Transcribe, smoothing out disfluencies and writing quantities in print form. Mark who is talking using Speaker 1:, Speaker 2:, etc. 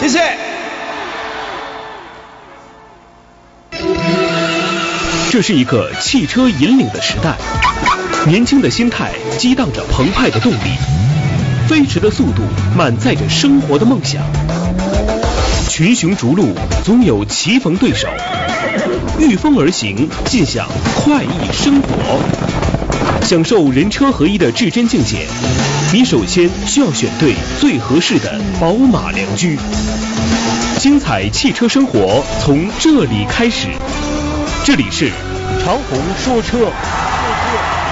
Speaker 1: 谢谢。
Speaker 2: 这是一个汽车引领的时代，年轻的心态激荡着澎湃的动力，飞驰的速度满载着生活的梦想。群雄逐鹿，总有棋逢对手，御风而行，尽享快意生活。享受人车合一的至臻境界，你首先需要选对最合适的宝马良驹。精彩汽车生活从这里开始，这里是长虹说车。